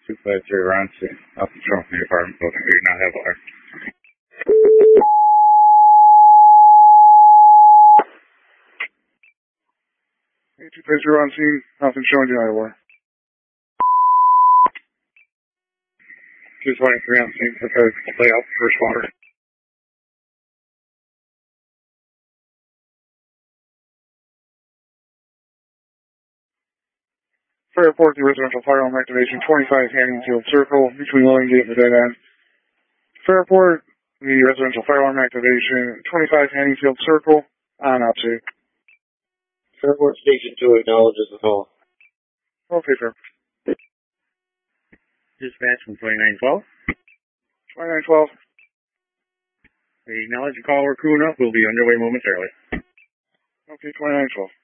Supervisor Ron C. Up in front of the apartment building. We do not have alarm. Hey, Supervisor Ron C. Nothing showing the alarm. 223 on scene. Proposed layout for responder. Fire report, the residential firearm activation, 25 Hanningfield Circle, between Loading Gate and the dead end. Fire report, the residential firearm activation, 25 Hanningfield Circle, on up to. Fairport Station 2 acknowledges the call. Okay, sir. Dispatch from 2912. 2912. We acknowledge the call. We're crewing up. We'll be underway momentarily. Okay, 2912.